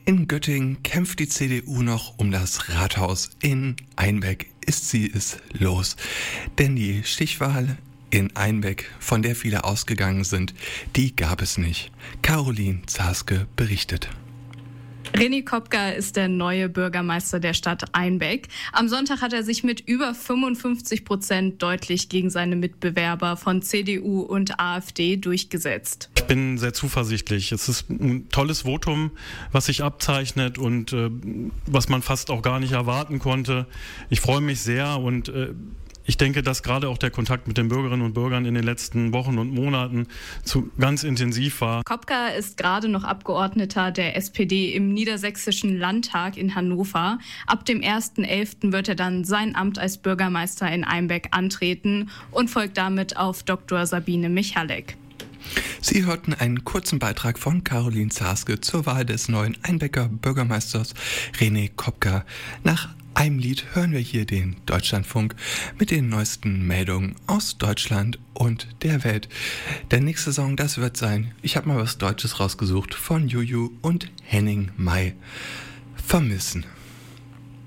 In Göttingen kämpft die CDU noch um das Rathaus. In Einbeck ist sie es los. Denn die Stichwahl in Einbeck, von der viele ausgegangen sind, die gab es nicht. Caroline Zaske berichtet. René Kopka ist der neue Bürgermeister der Stadt Einbeck. Am Sonntag hat er sich mit über 55% deutlich gegen seine Mitbewerber von CDU und AfD durchgesetzt. Ich bin sehr zuversichtlich. Es ist ein tolles Votum, was sich abzeichnet und was man fast auch gar nicht erwarten konnte. Ich freue mich sehr und ich denke, dass gerade auch der Kontakt mit den Bürgerinnen und Bürgern in den letzten Wochen und Monaten ganz intensiv war. Kopka ist gerade noch Abgeordneter der SPD im Niedersächsischen Landtag in Hannover. Ab dem 1.11. wird er dann sein Amt als Bürgermeister in Einbeck antreten und folgt damit auf Dr. Sabine Michalek. Sie hörten einen kurzen Beitrag von Caroline Zaske zur Wahl des neuen Einbecker Bürgermeisters René Kopka. Nach einem Lied hören wir hier den Deutschlandfunk mit den neuesten Meldungen aus Deutschland und der Welt. Der nächste Song, das wird sein, ich habe mal was Deutsches rausgesucht, von Juju und Henning May. Vermissen.